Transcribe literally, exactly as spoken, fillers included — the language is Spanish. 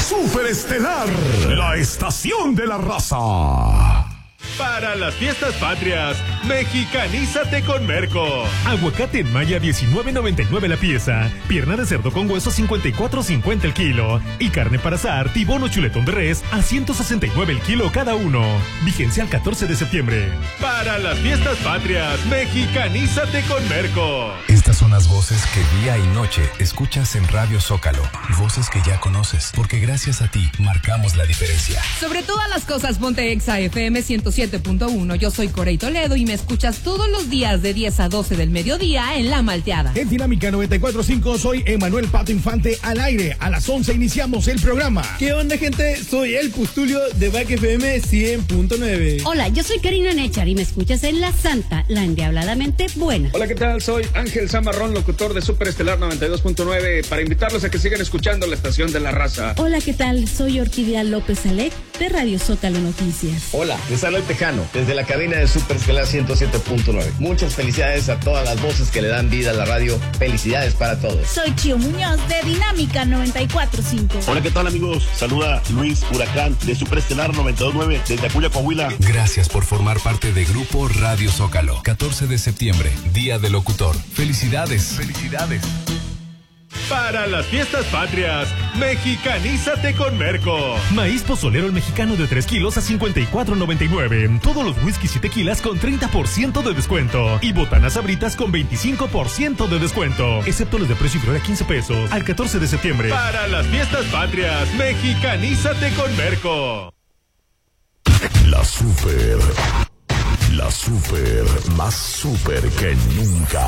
Superestelar, la estación de la raza. Para las fiestas patrias, mexicanízate con Merco. Aguacate en maya diecinueve noventa y nueve la pieza. Pierna de cerdo con hueso cincuenta y cuatro cincuenta el kilo. Y carne para asar, tibón o chuletón de res a ciento sesenta y nueve el kilo cada uno. Vigencia al catorce de septiembre. Para las fiestas patrias, mexicanízate con Merco. Estas son las voces que día y noche escuchas en Radio Zócalo. Voces que ya conoces, porque gracias a ti marcamos la diferencia. Sobre todas las cosas, ponte Exa F M ciento siete punto uno. Yo soy Corey Toledo y me escuchas todos los días de diez a doce del mediodía en La Malteada. En Dinámica noventa y cuatro punto cinco soy Emanuel Pato Infante al aire. A las once iniciamos el programa. ¿Qué onda, gente? Soy el Pustulio de Back F M cien punto nueve. Hola, yo soy Karina Nechar y me escuchas en La Santa, la endiabladamente buena. Hola, ¿qué tal? Soy Ángel Zamarrón, locutor de Superestelar noventa y dos punto nueve, para invitarlos a que sigan escuchando la estación de la raza. Hola, ¿qué tal? Soy Orquídea López Alec de Radio Zócalo Noticias. Hola, les habla el Tejano desde la cabina de Superestelar ciento siete punto nueve. Muchas felicidades a todas las voces que le dan vida a la radio. Felicidades para todos. Soy Chio Muñoz de Dinámica noventa y cuatro punto cinco. Hola, ¿qué tal, amigos? Saluda Luis Huracán de Superestelar noventa y dos punto nueve desde Acuya, Coahuila. Gracias por formar parte de Grupo Radio Zócalo. catorce de septiembre, Día del Locutor. Felicidades. Felicidades. Para las fiestas patrias, mexicanízate con Merco. Maíz pozolero el mexicano de tres kilos a cincuenta y cuatro noventa y nueve. Todos los whiskies y tequilas con treinta por ciento de descuento. Y botanas sabritas con veinticinco por ciento de descuento. Excepto los de precio inferior a quince pesos. Al catorce de septiembre. Para las fiestas patrias, mexicanízate con Merco. La super. La super más super que nunca.